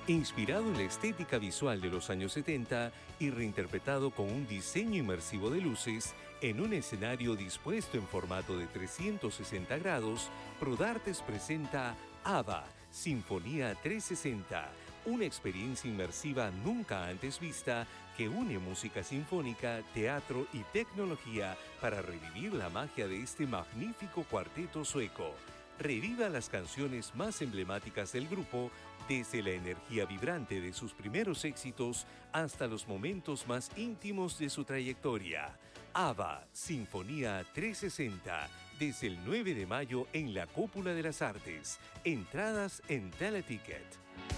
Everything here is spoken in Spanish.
Inspirado en la estética visual de los años 70 y reinterpretado con un diseño inmersivo de luces, en un escenario dispuesto en formato de 360 grados, Prodartes presenta ABBA, Sinfonía 360, una experiencia inmersiva nunca antes vista que une música sinfónica, teatro y tecnología para revivir la magia de este magnífico cuarteto sueco. Reviva las canciones más emblemáticas del grupo, desde la energía vibrante de sus primeros éxitos hasta los momentos más íntimos de su trayectoria. ABBA, Sinfonía 360, desde el 9 de mayo en la Cúpula de las Artes. Entradas en Teleticket.